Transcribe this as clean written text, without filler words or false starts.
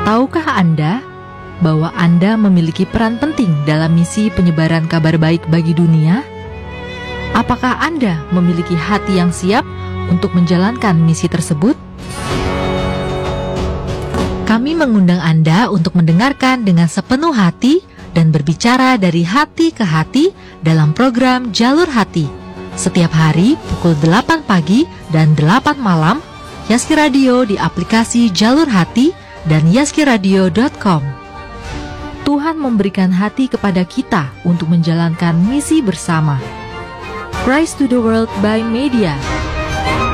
Tahukah Anda bahwa Anda memiliki peran penting dalam misi penyebaran kabar baik bagi dunia? Apakah Anda memiliki hati yang siap untuk menjalankan misi tersebut? Kami mengundang Anda untuk mendengarkan dengan sepenuh hati dan berbicara dari hati ke hati dalam program Jalur Hati. Setiap hari pukul 8 pagi dan 8 malam, Yaski Radio di aplikasi Jalur Hati dan yaskiradio.com. Tuhan memberikan hati kepada kita untuk menjalankan misi bersama. Christ to the World by Media.